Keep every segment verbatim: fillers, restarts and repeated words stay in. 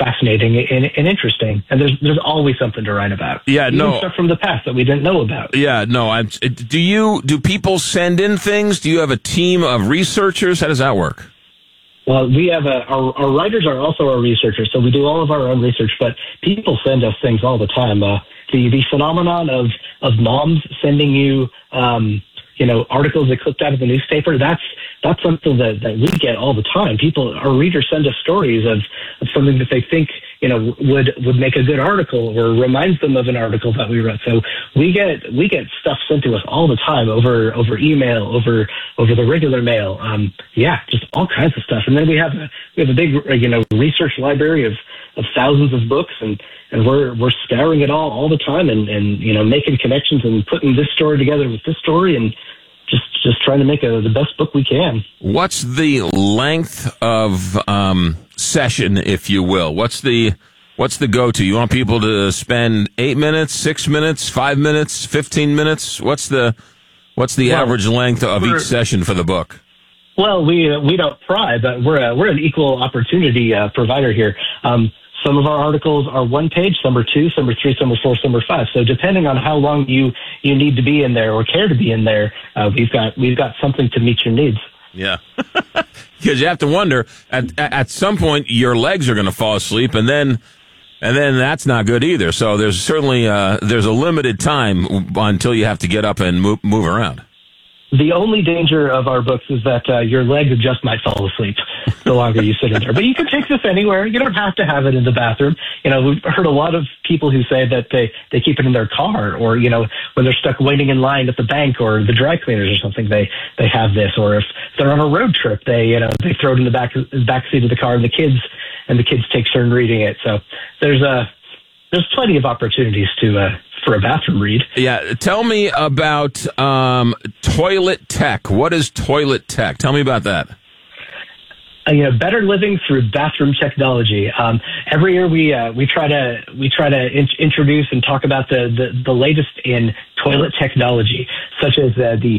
fascinating and, and interesting. And there's there's always something to write about. Yeah, Even no stuff from the past that we didn't know about. Yeah, no. I'm, do you do people send in things? Do you have a team of researchers? How does that work? Well, we have a, our, our writers are also our researchers, so we do all of our own research, but people send us things all the time. Uh, the, the phenomenon of, of moms sending you, um, you know, articles they clipped out of the newspaper, that's, that's something that, that we get all the time. People, our readers send us stories of, of something that they think, you know, would, would make a good article or reminds them of an article that we wrote. So we get, we get stuff sent to us all the time over, over email, over, over the regular mail. Um, yeah, just all kinds of stuff. And then we have, a, we have a big, you know, research library of, of thousands of books, and, and we're, we're scouring it all, all the time and, and, you know, making connections and putting this story together with this story and, Just, just trying to make a, the best book we can. What's the length of um, session, if you will? What's the what's the go-to? You want people to spend eight minutes, six minutes, five minutes, fifteen minutes? What's the what's the well, average length of each session for the book? Well, we uh, we don't pry, but we're a, we're an equal opportunity uh, provider here. Um, Some of our articles are one page, some are two, some are three, some are four, some are five. So depending on how long you, you need to be in there or care to be in there, uh, we've got we've got something to meet your needs. Yeah, because you have to wonder at at some point your legs are going to fall asleep, and then and then that's not good either. So there's certainly uh, there's a limited time until you have to get up and move, move around. The only danger of our books is that uh, your legs just might fall asleep the longer you sit in there. But you can take this anywhere. You don't have to have it in the bathroom. You know, we've heard a lot of people who say that they, they keep it in their car, or, you know, when they're stuck waiting in line at the bank or the dry cleaners or something, they, they have this. Or if they're on a road trip, they, you know, they throw it in the back, back seat of the car, and the kids, and the kids take turn reading it. So there's a, there's plenty of opportunities to, uh, for a bathroom read. Yeah. Tell me about um, toilet tech. What is toilet tech? Tell me about that. Uh, you know, better living through bathroom technology. Um, every year we uh, we try to we try to in- introduce and talk about the, the, the latest in toilet technology, such as uh, the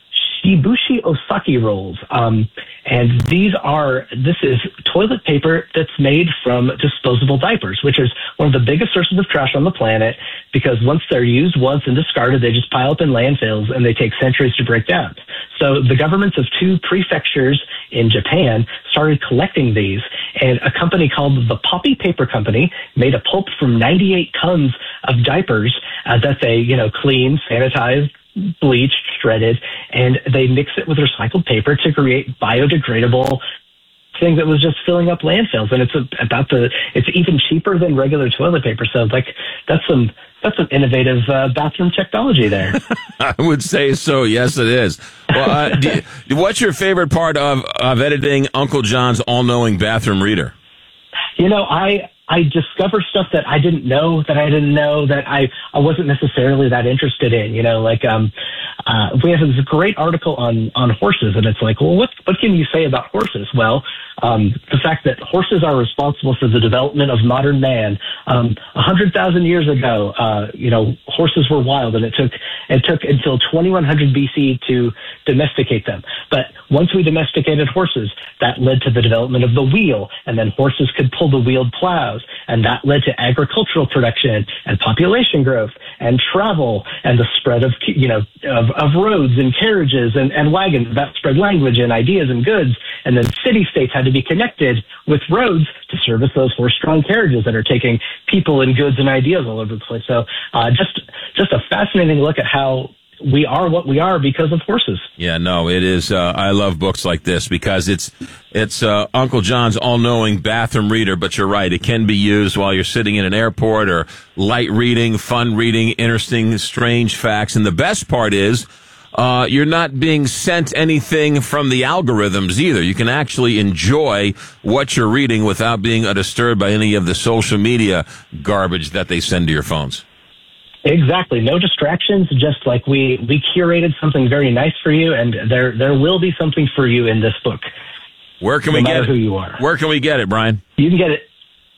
Shibushi Osaki rolls. Um, and these are, this is toilet paper that's made from disposable diapers, which is one of the biggest sources of trash on the planet, because once they're used once and discarded, they just pile up in landfills and they take centuries to break down. So the governments of two prefectures in Japan started collecting these, and a company called the Poppy Paper Company made a pulp from ninety-eight tons of diapers uh, that they, you know, cleaned, sanitized, bleached, shredded, and they mix it with recycled paper to create biodegradable thing that was just filling up landfills. And it's a, about the, it's even cheaper than regular toilet paper. So like that's some, that's some innovative uh, bathroom technology there. I would say so. Yes, it is. Well, uh, do you, what's your favorite part of, of editing Uncle John's all-knowing bathroom reader? You know, I, I discover stuff that I didn't know that I didn't know that I, I wasn't necessarily that interested in, you know, like, um, uh, we have this great article on, on horses, and it's like, well, what, what can you say about horses? Well, um, the fact that horses are responsible for the development of modern man. Um, a hundred thousand years ago, uh, you know, horses were wild, and it took, it took until twenty-one hundred B C to domesticate them. But once we domesticated horses, that led to the development of the wheel, and then horses could pull the wheeled plows, and that led to agricultural production and population growth and travel and the spread of, you know, of, of roads and carriages and, and wagons. That spread language and ideas and goods. And then city-states had to be connected with roads to service those horse-drawn carriages that are taking people and goods and ideas all over the place. So uh, just just a fascinating look at how we are what we are because of horses. Yeah, no, it is. Uh, I love books like this because it's it's uh, Uncle John's all-knowing bathroom reader. But you're right; it can be used while you're sitting in an airport or light reading, fun reading, interesting, strange facts. And the best part is, uh, you're not being sent anything from the algorithms either. You can actually enjoy what you're reading without being uh, disturbed by any of the social media garbage that they send to your phones. Exactly. No distractions. Just like we, we curated something very nice for you, and there there will be something for you in this book. Where can no we get it? Who you are. Where can we get it, Brian? You can get it.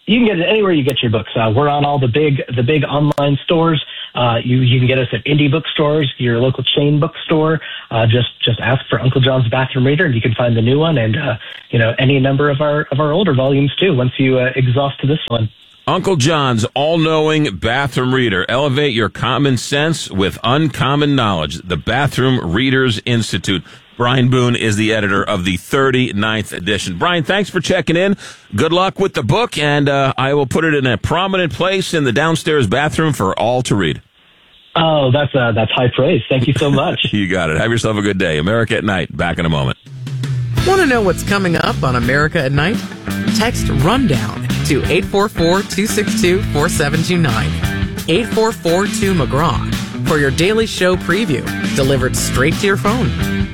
you can get it anywhere you get your books. Uh, we're on all the big the big online stores. Uh, you you can get us at indie bookstores, your local chain bookstore. Uh, just just ask for Uncle John's Bathroom Reader, and you can find the new one, and uh, you know any number of our of our older volumes too. Once you uh, exhaust this one. Uncle John's all-knowing bathroom reader. Elevate your common sense with uncommon knowledge. The Bathroom Readers Institute. Brian Boone is the editor of the thirty-ninth edition. Brian, thanks for checking in. Good luck with the book, and uh, I will put it in a prominent place in the downstairs bathroom for all to read. Oh, that's uh, that's high praise. Thank you so much. You got it. Have yourself a good day. America at Night. Back in a moment. Want to know what's coming up on America at Night? Text RUNDOWN to eight four four, two six two, four seven two nine. eight four four two McGraw for your daily show preview, delivered straight to your phone.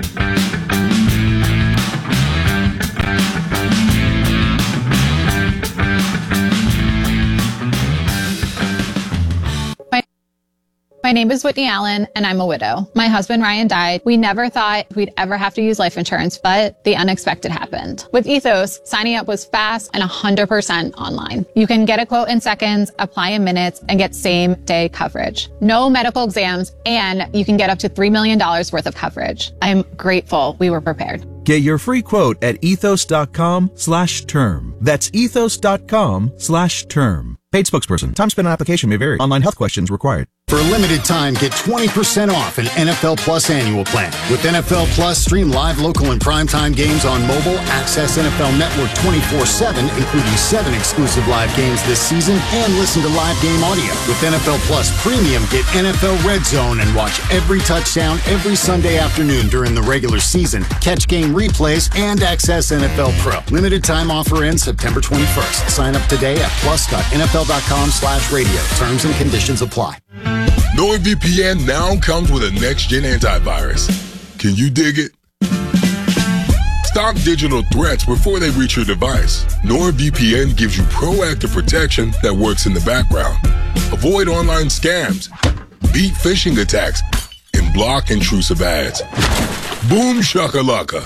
My name is Whitney Allen, and I'm a widow. My husband, Ryan, died. We never thought we'd ever have to use life insurance, but the unexpected happened. With Ethos, signing up was fast and one hundred percent online. You can get a quote in seconds, apply in minutes, and get same-day coverage. No medical exams, and you can get up to three million dollars worth of coverage. I'm grateful we were prepared. Get your free quote at ethos.com slash term. That's ethos.com slash term. Paid spokesperson. Time spent on application may vary. Online health questions required. For a limited time, get twenty percent off an N F L Plus annual plan. With N F L Plus, stream live, local, and primetime games on mobile, access N F L Network twenty-four seven, including seven exclusive live games this season, and listen to live game audio. With N F L Plus Premium, get N F L Red Zone and watch every touchdown every Sunday afternoon during the regular season, catch game replays, and access N F L Pro. Limited time offer ends September twenty-first. Sign up today at plus.nfl.com slash radio. Terms and conditions apply. NordVPN now comes with a next-gen antivirus. Can you dig it? Stop digital threats before they reach your device. NordVPN gives you proactive protection that works in the background. Avoid online scams, beat phishing attacks, and block intrusive ads. Boom shakalaka.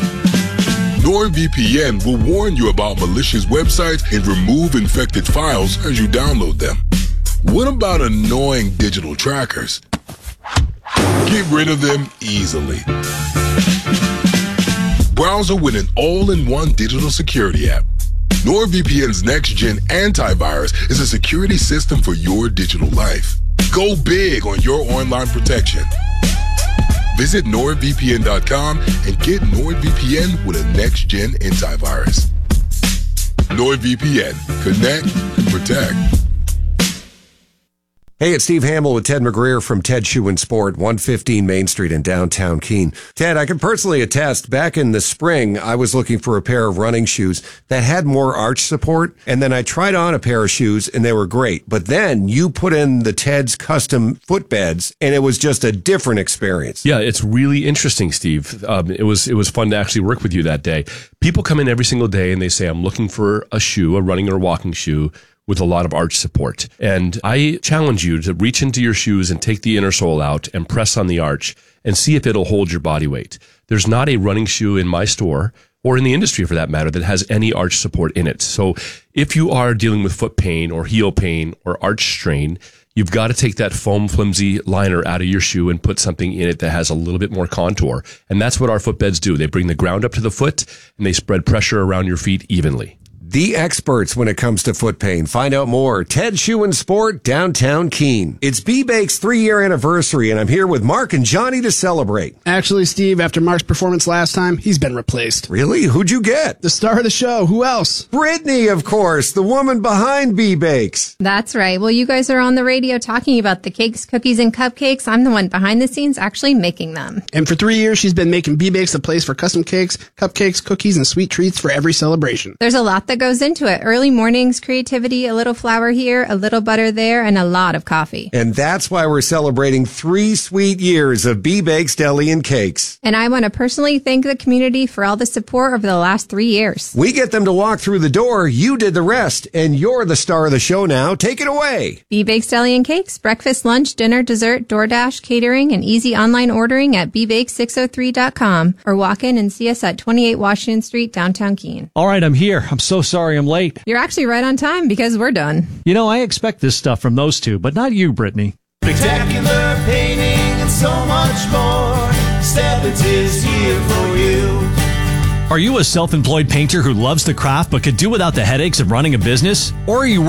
NordVPN will warn you about malicious websites and remove infected files as you download them. What about annoying digital trackers? Get rid of them easily. Browser with an all-in-one digital security app. NordVPN's next-gen antivirus is a security system for your digital life. Go big on your online protection. Visit nord V P N dot com and get NordVPN with a next-gen antivirus. NordVPN. Connect and protect. Hey, it's Steve Hamill with Ted McGreer from Ted Shoe and Sport, one fifteen Main Street in downtown Keene. Ted, I can personally attest, back in the spring, I was looking for a pair of running shoes that had more arch support, and then I tried on a pair of shoes, and they were great. But then you put in the Ted's custom footbeds, and it was just a different experience. Yeah, it's really interesting, Steve. Um, it was it was fun to actually work with you that day. People come in every single day, and they say, I'm looking for a shoe, a running or walking shoe, with a lot of arch support. And I challenge you to reach into your shoes and take the inner sole out and press on the arch and see if it'll hold your body weight. There's not a running shoe in my store, or in the industry for that matter, that has any arch support in it. So if you are dealing with foot pain or heel pain or arch strain, you've got to take that foam flimsy liner out of your shoe and put something in it that has a little bit more contour. And that's what our footbeds do. They bring the ground up to the foot and they spread pressure around your feet evenly. The experts when it comes to foot pain. Find out more. Ted Shoe and Sport, downtown Keene. It's B-Bake's three-year anniversary, and I'm here with Mark and Johnny to celebrate. Actually, Steve, after Mark's performance last time, he's been replaced. Really? Who'd you get? The star of the show. Who else? Brittany, of course, the woman behind B-Bakes. That's right. Well, you guys are on the radio talking about the cakes, cookies, and cupcakes. I'm the one behind the scenes actually making them. And for three years, she's been making B-Bakes a place for custom cakes, cupcakes, cookies, and sweet treats for every celebration. There's a lot that goes into it. Early mornings, creativity, a little flour here, a little butter there, and a lot of coffee. And that's why we're celebrating three sweet years of B-Bakes Deli and Cakes. And I want to personally thank the community for all the support over the last three years. We get them to walk through the door. You did the rest, and you're the star of the show now. Take it away. B-Bakes Deli and Cakes, breakfast, lunch, dinner, dessert, DoorDash, catering, and easy online ordering at b bakes six oh three dot com or walk in and see us at twenty-eight Washington Street, downtown Keene. All right, I'm here. I'm so sorry I'm late. You're actually right on time because we're done. You know, I expect this stuff from those two, but not you, Brittany. Spectacular painting and so much more. Stebbins is here for you. Are you a self-employed painter who loves the craft but could do without the headaches of running a business? Or are you